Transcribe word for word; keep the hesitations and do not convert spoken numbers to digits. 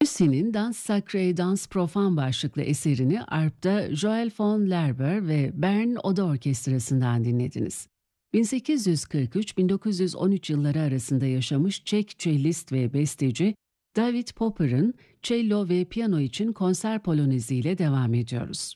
Debussy'nin Dans Sacré, Dans Profane başlıklı eserini arp'ta Joel von Lerber ve Bern Oda Orkestrası'ndan dinlediniz. bin sekiz yüz kırk üç - bin dokuz yüz on üç yılları arasında yaşamış Çek cellist ve besteci David Popper'ın cello ve piyano için konser polonezi ile devam ediyoruz.